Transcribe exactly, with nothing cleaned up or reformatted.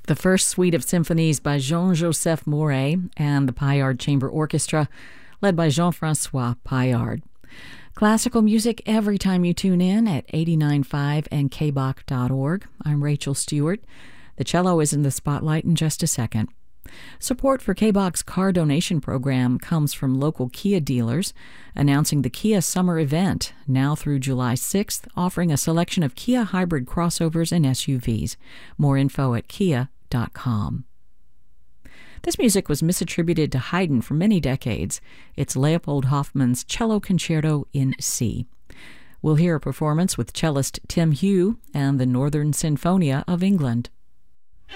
The first suite of symphonies by Jean-Joseph Mouret and the Paillard Chamber Orchestra, led by Jean-Francois Paillard. Classical music every time you tune in at eighty-nine point five and k b o c dot org. I'm Rachel Stewart. The cello is in the spotlight in just a second. Support for K B O C's car donation program comes from local Kia dealers, announcing the Kia Summer Event, now through July sixth, offering a selection of Kia hybrid crossovers and S U Vs. More info at kia dot com. This music was misattributed to Haydn for many decades. It's Leopold Hoffmann's Cello Concerto in C. We'll hear a performance with cellist Tim Hugh and the Northern Sinfonia of England.